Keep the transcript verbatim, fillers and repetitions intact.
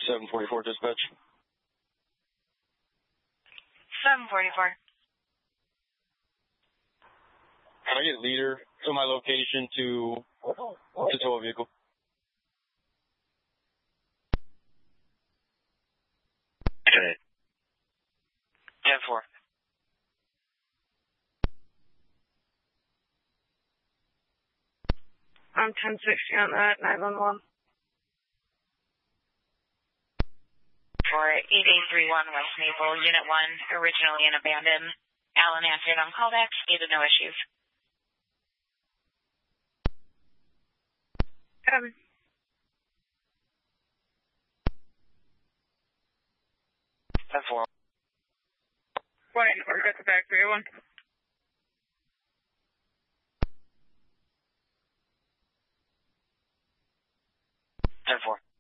seven forty-four dispatch. seven forty-four. Can I get a leader to my location to, to tow a vehicle? Okay. ten four. I'm ten sixty on that, nine one one. For eight eight three one West Maple, Unit one, originally an abandoned. Alan answered on callback, stated no issues. Copy. ten four. White, or got the back three oh one. ten four.